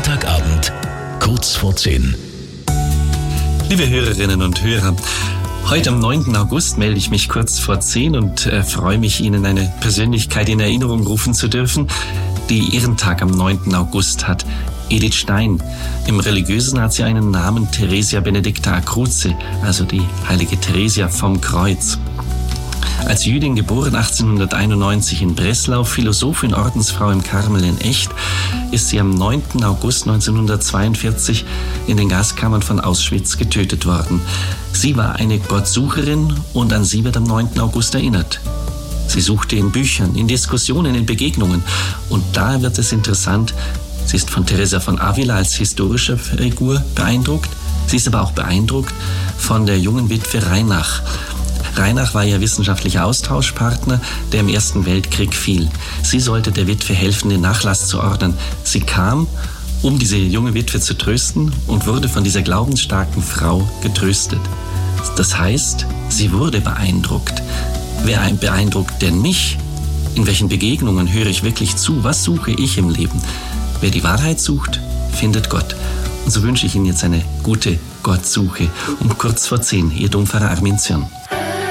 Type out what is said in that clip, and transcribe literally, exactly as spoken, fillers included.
Freitagabend, kurz vor zehn. Liebe Hörerinnen und Hörer, heute am neunten August melde ich mich kurz vor zehn und äh, freue mich, Ihnen eine Persönlichkeit in Erinnerung rufen zu dürfen, die ihren Tag am neunten August hat. Edith Stein. Im Religiösen hat sie einen Namen, Theresia Benedicta a Cruce, also die heilige Theresia vom Kreuz. Als Jüdin geboren achtzehnhunderteinundneunzig in Breslau, Philosophin, Ordensfrau im Karmel in Echt, ist sie am neunten August neunzehnhundertzweiundvierzig in den Gaskammern von Auschwitz getötet worden. Sie war eine Gottsucherin und an sie wird am neunten August erinnert. Sie suchte in Büchern, in Diskussionen, in Begegnungen. Und da wird es interessant, sie ist von Teresa von Avila als historische Figur beeindruckt. Sie ist aber auch beeindruckt von der jungen Witwe Reinach. Reinach war ihr wissenschaftlicher Austauschpartner, der im Ersten Weltkrieg fiel. Sie sollte der Witwe helfen, den Nachlass zu ordnen. Sie kam, um diese junge Witwe zu trösten und wurde von dieser glaubensstarken Frau getröstet. Das heißt, sie wurde beeindruckt. Wer beeindruckt denn mich? In welchen Begegnungen höre ich wirklich zu? Was suche ich im Leben? Wer die Wahrheit sucht, findet Gott. Und so wünsche ich Ihnen jetzt eine gute Gottsuche. Um kurz vor zehn, Ihr Dompfarrer Armin Zürn.